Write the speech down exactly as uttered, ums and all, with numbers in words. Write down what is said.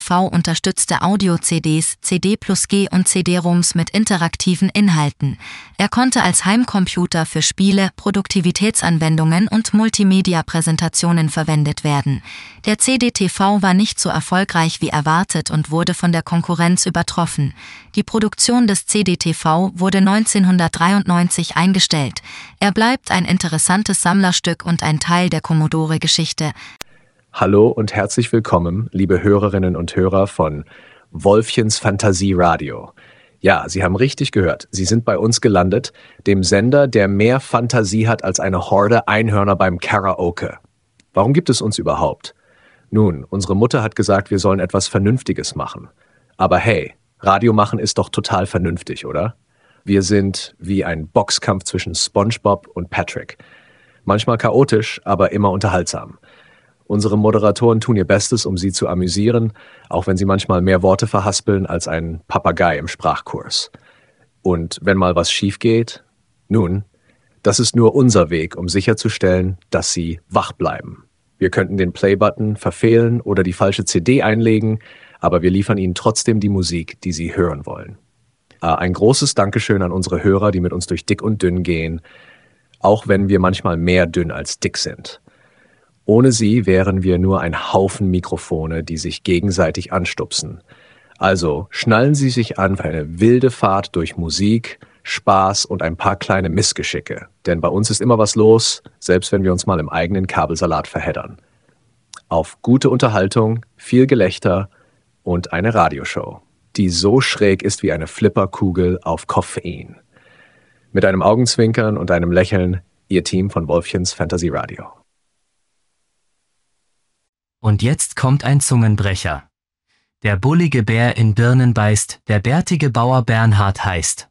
V unterstützte Audio-C Ds, C D plus G und C D-ROMs mit interaktiven Inhalten. Er konnte als Heimcomputer für Spiele, Produktivitätsanwendungen und Multimedia-Präsentationen verwendet werden. Der C D T V war nicht so erfolgreich wie erwartet und wurde von der Konkurrenz übertroffen. Die Produktion des C D T V wurde neunzehnhundertdreiundneunzig eingestellt. Er bleibt ein interessantes Sammlerstück und ein Teil der Commodore-Geschichte. Hallo und herzlich willkommen, liebe Hörerinnen und Hörer von Wolfchens Fantasieradio. Ja, Sie haben richtig gehört, Sie sind bei uns gelandet, dem Sender, der mehr Fantasie hat als eine Horde Einhörner beim Karaoke. Warum gibt es uns überhaupt? Nun, unsere Mutter hat gesagt, wir sollen etwas Vernünftiges machen. Aber hey, Radio machen ist doch total vernünftig, oder? Wir sind wie ein Boxkampf zwischen SpongeBob und Patrick. Manchmal chaotisch, aber immer unterhaltsam. Unsere Moderatoren tun ihr Bestes, um Sie zu amüsieren, auch wenn sie manchmal mehr Worte verhaspeln als ein Papagei im Sprachkurs. Und wenn mal was schief geht, nun, das ist nur unser Weg, um sicherzustellen, dass Sie wach bleiben. Wir könnten den Play-Button verfehlen oder die falsche C D einlegen, aber wir liefern Ihnen trotzdem die Musik, die Sie hören wollen. Ein großes Dankeschön an unsere Hörer, die mit uns durch dick und dünn gehen, auch wenn wir manchmal mehr dünn als dick sind. Ohne sie wären wir nur ein Haufen Mikrofone, die sich gegenseitig anstupsen. Also schnallen Sie sich an für eine wilde Fahrt durch Musik, Spaß und ein paar kleine Missgeschicke. Denn bei uns ist immer was los, selbst wenn wir uns mal im eigenen Kabelsalat verheddern. Auf gute Unterhaltung, viel Gelächter und eine Radioshow, die so schräg ist wie eine Flipperkugel auf Koffein. Mit einem Augenzwinkern und einem Lächeln, Ihr Team von Wolfchens Fantasieradio. Und jetzt kommt ein Zungenbrecher. Der bullige Bär in Birnen beißt, der bärtige Bauer Bernhard heißt.